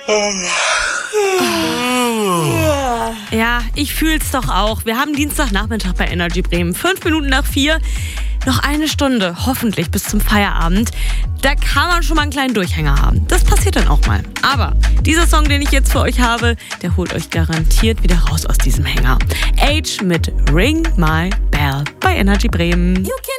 Ja, ich fühl's doch auch. Wir haben Dienstagnachmittag bei Energy Bremen. 5 Minuten nach 4. Noch eine Stunde, hoffentlich bis zum Feierabend. Da kann man schon mal einen kleinen Durchhänger haben. Das passiert dann auch mal. Aber dieser Song, den ich jetzt für euch habe, der holt euch garantiert wieder raus aus diesem Hänger. Age mit Ring My Bell bei Energy Bremen.